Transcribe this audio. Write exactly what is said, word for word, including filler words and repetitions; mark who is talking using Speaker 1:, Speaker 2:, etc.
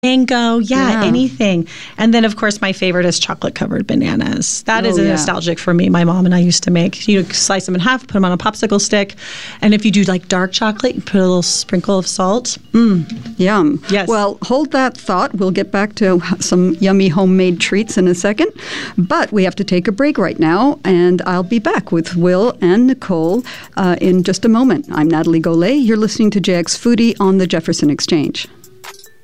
Speaker 1: Mango, yeah,
Speaker 2: Yeah.
Speaker 1: anything. And then, of course, my favorite is chocolate-covered bananas. That
Speaker 2: Oh,
Speaker 1: is a
Speaker 2: yeah.
Speaker 1: nostalgic for me. My mom and I used to make. You slice them in half, put them on a popsicle stick, and if you do like dark chocolate, you put a little sprinkle of salt. Mm.
Speaker 2: Yum.
Speaker 1: Yes.
Speaker 2: Well, hold that thought. We'll get back to some yummy homemade treats in a second. But we have to take a break right now, and I'll be back with Will and Nicole uh, in just a moment. I'm Natalie Golay. You're listening to J X Foodie on the Jefferson Exchange.